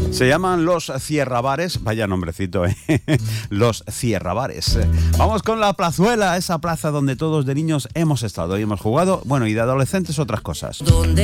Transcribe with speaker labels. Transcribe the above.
Speaker 1: Se llaman Los Cierrabares, vaya nombrecito, Los Cierrabares. Vamos con la plazuela, esa plaza donde todos de niños hemos estado y hemos jugado, bueno, y de adolescentes otras cosas.